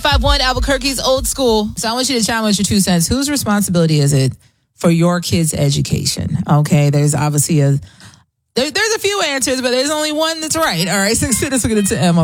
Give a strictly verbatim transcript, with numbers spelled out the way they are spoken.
five one Albuquerque's Old School. So I want you to chime with your two cents. Whose responsibility is it for your kids' education? Okay, there's obviously a there, there's a few answers, but there's only one that's right. All right, so let's get into Emma.